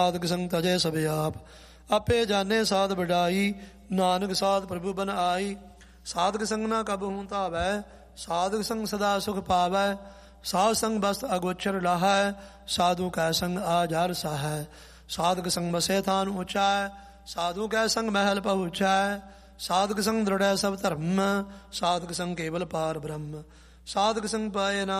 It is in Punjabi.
ਸਾਧਕ ਸੰਗ ਤਜੈ ਸਭ ਆਪ, ਆਪੇ ਜਾਣੇ ਸਾਧ ਵਡਾਈ, ਨਾਨਕ ਸਾਧ ਪ੍ਰਭੂ ਬਨ ਆਈ। ਸਾਧਕ ਸੰਗ ਨਾ ਕਬਹੂ ਧਾਵੈ, ਸਾਧਕ ਸੰਗ ਸਦਾ ਸੁਖ ਪਾਵੈ। ਸਾਧ ਸੰਗ ਬਸਤ ਅਗੋਚਰ ਲਾਹੈ, ਸਾਧੂ ਕੈ ਸੰਗ ਆਜਾਰ ਸਾਹੈ। ਸਾਧਕ ਸੰਗ ਬਸੇ ਥਾਨ ਊਚੈ, ਸਾਧੂ ਕੈ ਸੰਗ ਮਹਿਲ ਪਹੁੰਚੈ। ਸਾਧਕ ਸੰਗ ਦ੍ਰਿੜੈ ਸਭ ਧਰਮ, ਸਾਧਕ ਸੰਗ ਕੇਵਲ ਪਾਰ ਬ੍ਰਹਮ। ਸਾਧਕ ਸੰਗ ਪਾਏ ਨਾ